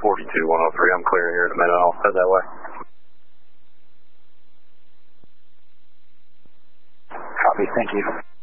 42103. I'm clear here in a minute. I'll head that way. Copy. Thank you.